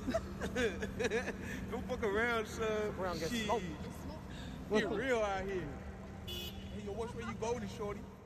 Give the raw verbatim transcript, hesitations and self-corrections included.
Go fuck around, son. Around, get Shit. smoked. Get real out here. Hey, yo, which way you voting, shorty?